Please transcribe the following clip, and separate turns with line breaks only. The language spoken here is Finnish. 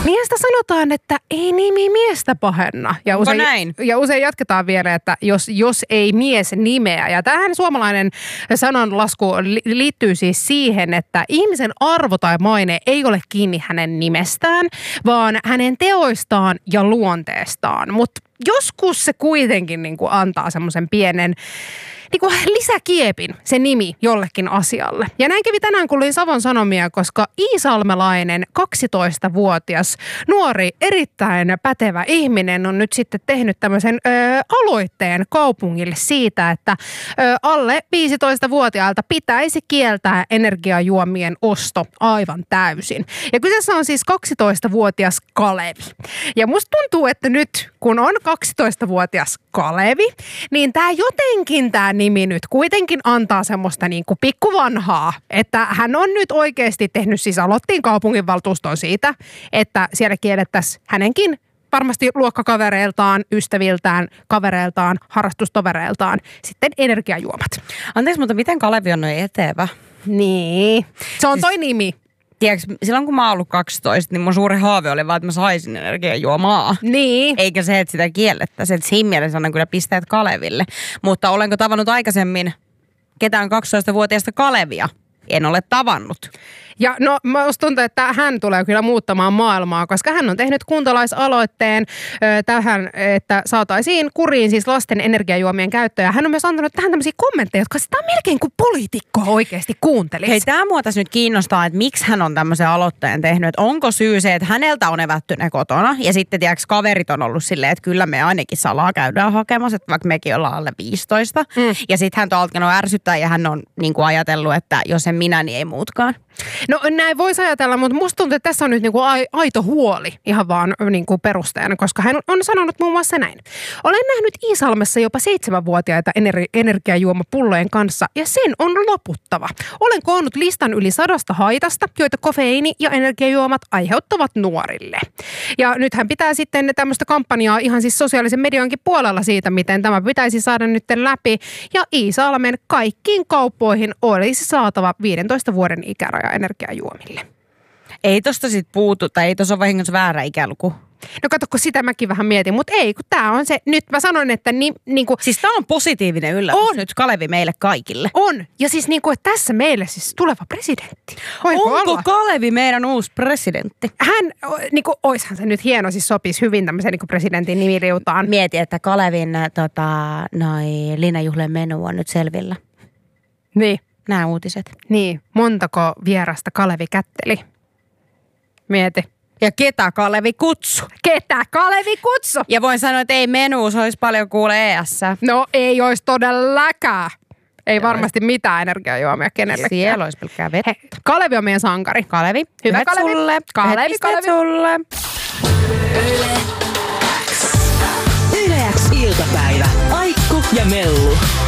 Miestä sanotaan, että ei nimi miestä pahenna. Ja
Onko näin?
Ja usein jatketaan vielä, että jos ei mies nimeä. Ja tähän suomalainen sananlasku liittyy siis siihen, että ihmisen arvo tai maine ei ole kiinni hänen nimestään, vaan hänen teoistaan ja luonteestaan. Mutta joskus se kuitenkin niin kuin antaa semmoisen pienen niin kuin lisäkiepin se nimi jollekin asialle. Ja näin kävi tänään, kun luin Savon Sanomia, koska iisalmelainen 12-vuotias nuori, erittäin pätevä ihminen on nyt sitten tehnyt tämmöisen aloitteen kaupungille siitä, että alle 15-vuotiailta pitäisi kieltää energiajuomien osto aivan täysin. Ja kyseessä on siis 12-vuotias Kalevi. Ja musta tuntuu, että nyt kun on 12-vuotias Kalevi, niin tämä nimi nyt kuitenkin antaa semmoista niin kuin pikkuvanhaa, että hän on nyt oikeasti tehnyt, siis aloittiin kaupunginvaltuustoon siitä, että siellä kiellettäisiin hänenkin varmasti luokkakavereiltaan, ystäviltään, kavereiltaan, harrastustovereiltaan sitten energiajuomat.
Anteeksi, mutta miten Kalevi on noin etevä?
Niin, se on toi nimi.
Tiedätkö, silloin kun mä oon ollut 12, niin mun suuri haave oli vaan, että mä saisin energiajuomaa.
Niin.
Eikä se, että sitä kiellettäisiin. Että siinä mielessä annan kyllä pisteet Kaleville. Mutta olenko tavannut aikaisemmin ketään 12-vuotiaista Kalevia? En ole tavannut.
Ja no, musta tuntuu, että hän tulee kyllä muuttamaan maailmaa, koska hän on tehnyt kuntalaisaloitteen tähän, että saataisiin kuriin siis lasten energiajuomien käyttöä. Hän on myös antanut tähän tämmöisiä kommentteja, jotka sitä on melkein kuin poliitikko oikeasti kuuntelisi.
Hei, tämä mua tässä nyt kiinnostaa, että miksi hän on tämmöisen aloitteen tehnyt. Että onko syy se, että häneltä on evätty ne kotona ja sitten tiedätkö, kaverit on ollut silleen, että kyllä me ainakin salaa käydään hakemassa, että vaikka mekin ollaan alle 15. Ja sitten hän on alkanut ärsyttää ja hän on niin kuin ajatellut, että jos en minä, niin ei muutkaan.
No näin voisi ajatella, mutta musta tuntuu, että tässä on nyt niinku aito huoli ihan vaan niinku perusteena, koska hän on sanonut muun muassa näin. Olen nähnyt Iisalmessa jopa 7-vuotiaita energiajuomapullojen kanssa ja sen on loputtava. Olen koonnut listan yli 100 haitasta, joita kofeiini ja energiajuomat aiheuttavat nuorille. Ja nyt hän pitää sitten tämmöistä kampanjaa ihan siis sosiaalisen mediankin puolella siitä, miten tämä pitäisi saada nyt läpi. Ja Iisalmen kaikkiin kauppoihin olisi saatava 15 vuoden ikäraja energiajuomille.
Ei tosta sit puutu, tai ei tossa ole vahingossa väärä ikäluku.
No kato, kun sitä mäkin vähän mietin, mutta ei, kun tää on se, nyt mä sanon, että niinku.
Siis tää on positiivinen yllätys
on.
Nyt Kalevi meille kaikille.
On, ja siis niinku, että tässä meille siis tuleva presidentti.
Onko Kalevi meidän uusi presidentti?
Hän, niinku, oishan se nyt hieno, siis sopisi hyvin tämmöisen niinku presidentin nimiriutaan.
Mieti, että Kalevin linnajuhlien menu on nyt selvillä.
Niin.
Nämä uutiset.
Niin, montako vierasta Kalevi kätteli? Mieti.
Ja ketä Kalevi kutsu?
Ketä Kalevi kutsu?
Ja voin sanoa, että ei menuus olisi paljon kuule ES.
No ei olisi todellakaan. Ei varmasti mitään energiajuomia kenellekään.
Siellä olisi pelkkää vettä.
Kalevi on meidän sankari.
Kalevi.
Hyvä Kalevi.
Sulle.
Kalevi.
Sulle.
Yle X iltapäivä. Aikku ja Mellu.